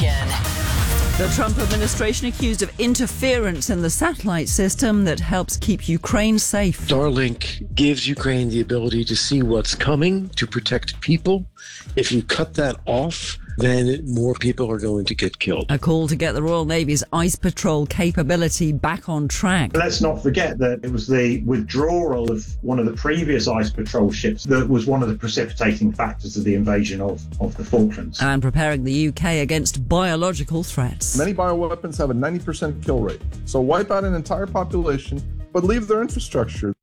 Nation. The Trump administration accused of interference in the satellite system that helps keep Ukraine safe. Starlink gives Ukraine the ability to see what's coming, to protect people. If you cut that off, then more people are going to get killed. A call to get the Royal Navy's ice patrol capability back on track. Let's not forget that it was the withdrawal of one of the previous ice patrol ships that was one of the precipitating factors of the invasion of the Falklands. And preparing the UK against biological threats. Many bioweapons have a 90% kill rate. So wipe out an entire population, but leave their infrastructure.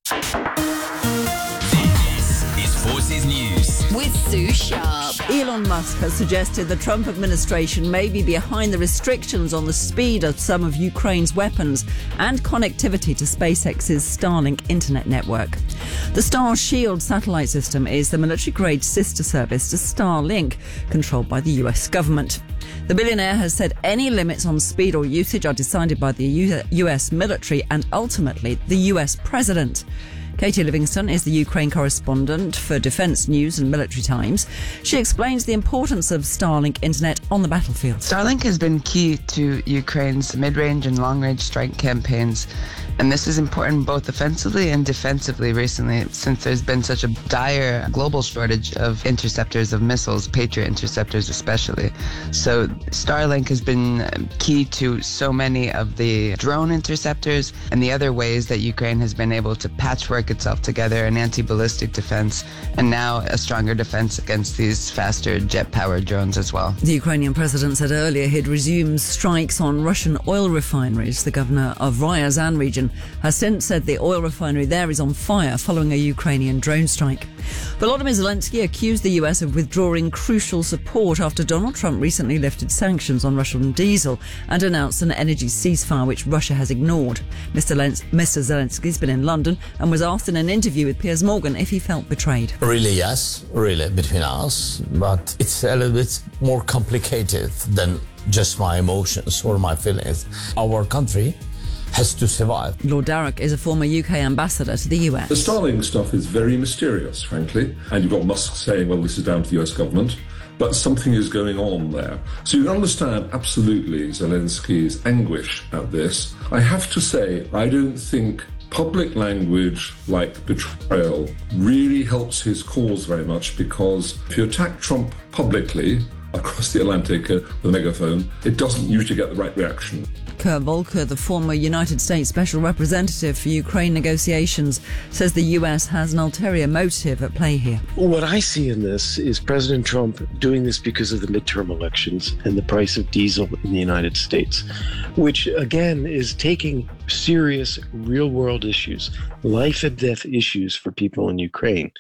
Forces News with Sue Sharp. Elon Musk has suggested the Trump administration may be behind the restrictions on the speed of some of Ukraine's weapons and connectivity to SpaceX's Starlink internet network. The Starshield satellite system is the military-grade sister service to Starlink, controlled by the US government. The billionaire has said any limits on speed or usage are decided by the US military and ultimately the US president. Katie Livingston is the Ukraine correspondent for Defence News and Military Times. She explains the importance of Starlink internet on the battlefield. Starlink has been key to Ukraine's mid-range and long-range strike campaigns, and this is important both offensively and defensively recently, since there's been such a dire global shortage of interceptors of missiles, Patriot interceptors especially. So Starlink has been key to so many of the drone interceptors and the other ways that Ukraine has been able to patchwork itself together, an anti-ballistic defense, and now a stronger defense against these faster jet-powered drones as well. The Ukrainian president said earlier he'd resume strikes on Russian oil refineries. The governor of Ryazan region has since said the oil refinery there is on fire following a Ukrainian drone strike. Volodymyr Zelensky accused the US of withdrawing crucial support after Donald Trump recently lifted sanctions on Russian diesel and announced an energy ceasefire which Russia has ignored. Mr. Zelensky's been in London and was asked in an interview with Piers Morgan if he felt betrayed. Really, yes, really, between us, but it's a little bit more complicated than just my emotions or my feelings. Our country has to survive. Lord Darroch is a former UK ambassador to the US. The Starlink stuff is very mysterious, frankly, and you've got Musk saying, well, this is down to the US government, but something is going on there. So you can understand absolutely Zelensky's anguish at this. I have to say, I don't think public language like betrayal really helps his cause very much, because if you attack Trump publicly across the Atlantic with a megaphone, it doesn't usually get the right reaction. Kurt Volker, the former United States Special Representative for Ukraine negotiations, says the US has an ulterior motive at play here. What I see in this is President Trump doing this because of the midterm elections and the price of diesel in the United States, which again is taking serious real-world issues, life and death issues for people in Ukraine,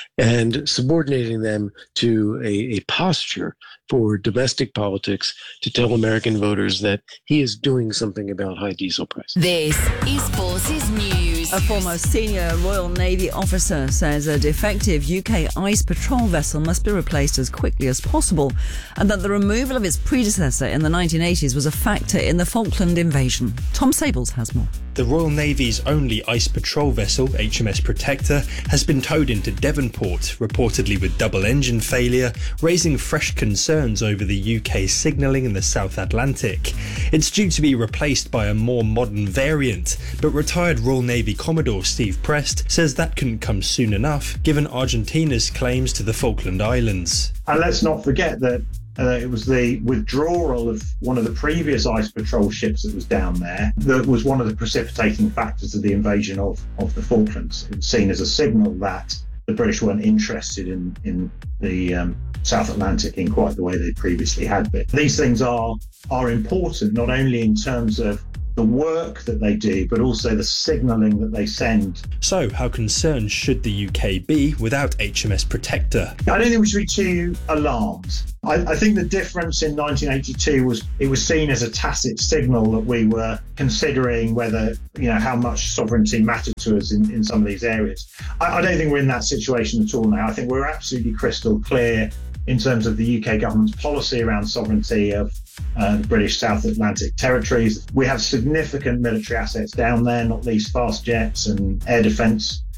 and subordinating them to a posture for domestic politics to tell American voters that he is doing something about high diesel prices. This is Forces News. A former senior Royal Navy officer says a defective UK ice patrol vessel must be replaced as quickly as possible, and that the removal of its predecessor in the 1980s was a factor in the Falkland invasion. Tom Sables has more. The Royal Navy's only ice patrol vessel, HMS Protector, has been towed into Devonport, reportedly with double engine failure, raising fresh concerns over the UK's signalling in the South Atlantic. It's due to be replaced by a more modern variant, but retired Royal Navy Commodore Steve Prest says that couldn't come soon enough, given Argentina's claims to the Falkland Islands. And let's not forget that it was the withdrawal of one of the previous ice patrol ships that was down there that was one of the precipitating factors of the invasion of the Falklands. It was seen as a signal that the British weren't interested in the South Atlantic in quite the way they previously had been. These things are important, not only in terms of the work that they do, but also the signalling that they send. So, how concerned should the UK be without HMS Protector? I don't think we should be too alarmed. I think the difference in 1982 was it was seen as a tacit signal that we were considering whether, how much sovereignty mattered to us in some of these areas. I don't think we're in that situation at all now. I think we're absolutely crystal clear in terms of the UK government's policy around sovereignty of the British South Atlantic territories. We have significant military assets down there, not least fast jets and air defence.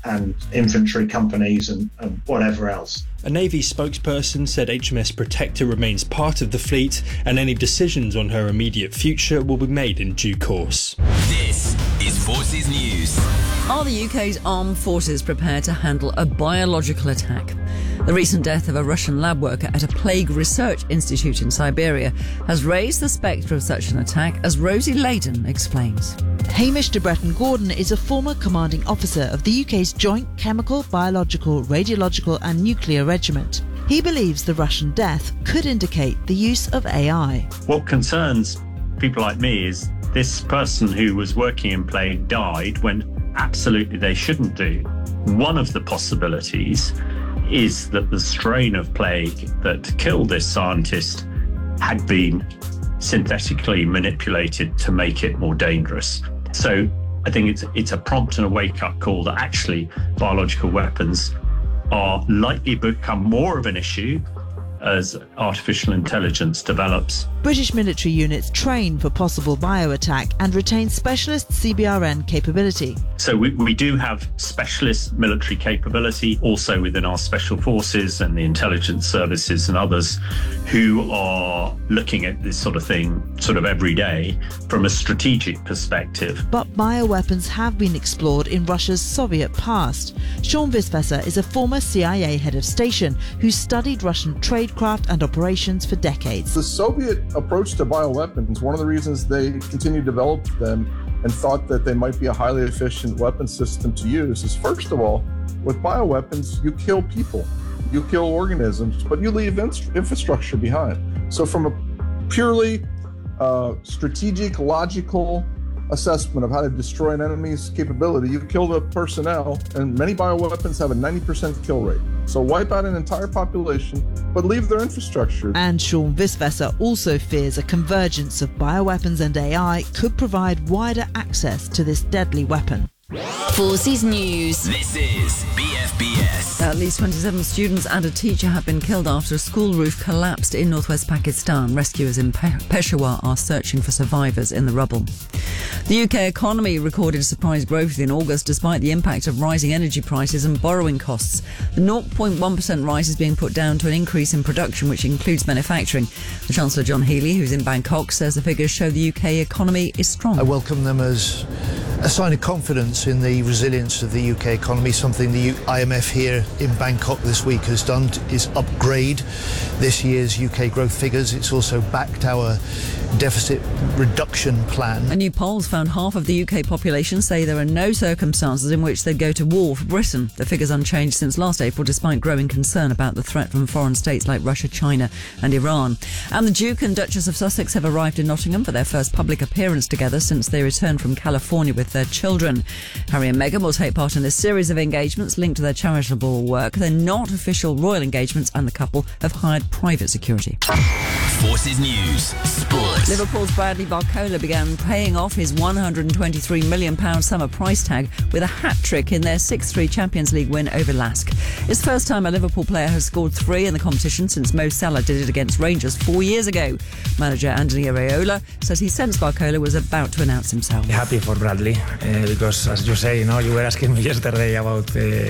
and infantry companies and whatever else. A Navy spokesperson said HMS Protector remains part of the fleet and any decisions on her immediate future will be made in due course. This is Forces News. Are the UK's armed forces prepared to handle a biological attack? The recent death of a Russian lab worker at a plague research institute in Siberia has raised the spectre of such an attack, as Rosie Layden explains. Hamish de Bretton-Gordon is a former commanding officer of the UK's Joint Chemical, Biological, Radiological and Nuclear Regiment. He believes the Russian death could indicate the use of AI. What concerns people like me is this person who was working in plague died when absolutely they shouldn't do. One of the possibilities is that the strain of plague that killed this scientist had been synthetically manipulated to make it more dangerous. So I think it's a prompt and a wake-up call that actually biological weapons are likely to become more of an issue as artificial intelligence develops. British military units train for possible bioattack and retain specialist CBRN capability. So we do have specialist military capability also within our special forces and the intelligence services and others who are looking at this sort of thing sort of every day from a strategic perspective. But bioweapons have been explored in Russia's Soviet past. Sean Visvesser is a former CIA head of station who studied Russian tradecraft and operations for decades. The Soviet approach to bioweapons, one of the reasons they continued to develop them and thought that they might be a highly efficient weapon system to use is, first of all, with bioweapons, you kill people, you kill organisms, but you leave infrastructure behind. So from a purely strategic, logical assessment of how to destroy an enemy's capability, you kill the personnel, and many bioweapons have a 90% kill rate. So wipe out an entire population, but leave their infrastructure. And Sean Visvesser also fears a convergence of bioweapons and AI could provide wider access to this deadly weapon. Forces News. This is BFBS. At least 27 students and a teacher have been killed after a school roof collapsed in northwest Pakistan. Rescuers in Peshawar are searching for survivors in the rubble. The UK economy recorded surprise growth in August despite the impact of rising energy prices and borrowing costs. The 0.1% rise is being put down to an increase in production, which includes manufacturing. The Chancellor John Healey, who's in Bangkok, says the figures show the UK economy is strong. I welcome them as a sign of confidence in the resilience of the UK economy. Something the IMF here in Bangkok this week has done is upgrade this year's UK growth figures. It's also backed our deficit reduction plan. A new poll found half of the UK population say there are no circumstances in which they'd go to war for Britain. The figure's unchanged since last April, despite growing concern about the threat from foreign states like Russia, China and Iran. And the Duke and Duchess of Sussex have arrived in Nottingham for their first public appearance together since they returned from California with their children. Harry and Meghan will take part in a series of engagements linked to their charitable work. They're not official royal engagements, and the couple have hired private security. Forces News. Sports. Liverpool's Bradley Barcola began paying off his £123 million summer price tag with a hat-trick in their 6-3 Champions League win over Lask. It's the first time a Liverpool player has scored 3 in the competition since Mo Salah did it against Rangers 4 years ago. Manager Anthony Areola says he sensed Barcola was about to announce himself. Happy for Bradley because, as you say, you were asking me yesterday about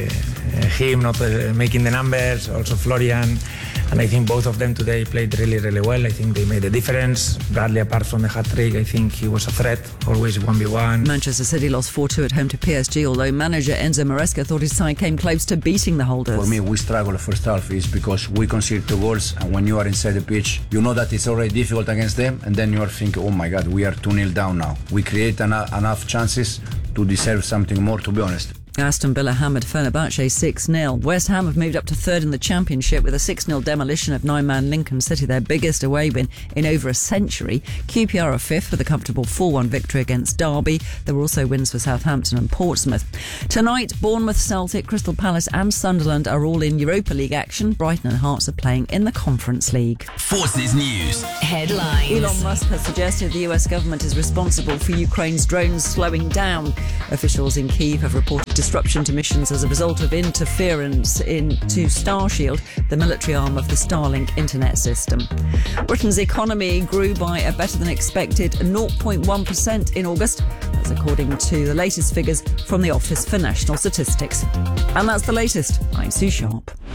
him not making the numbers, also Florian, and I think both of them today played really, really well. I think they made a difference. Bradley, apart from the hat-trick, I think he was a threat, always 1v1. Manchester City lost 4-2 at home to PSG, although manager Enzo Maresca thought his side came close to beating the holders. For me, we struggle the first half is because we conceded 2 goals, and when you are inside the pitch, you know that it's already difficult against them, and then you are thinking, oh my God, we are 2-0 down now. We create enough chances to deserve something more, to be honest. Aston Villa hammered Fenerbahce 6-0. West Ham have moved up to third in the Championship with a 6-0 demolition of 9-man Lincoln City, their biggest away win in over a century. QPR are fifth with a comfortable 4-1 victory against Derby. There were also wins for Southampton and Portsmouth. Tonight, Bournemouth, Celtic, Crystal Palace and Sunderland are all in Europa League action. Brighton and Hearts are playing in the Conference League. Forces News. Headlines. Elon Musk has suggested the US government is responsible for Ukraine's drones slowing down. Officials in Kyiv have reported disruption to missions as a result of interference into Starshield, the military arm of the Starlink internet system. Britain's economy grew by a better than expected 0.1% in August. That's according to the latest figures from the Office for National Statistics. And that's the latest. I'm Sue Sharp.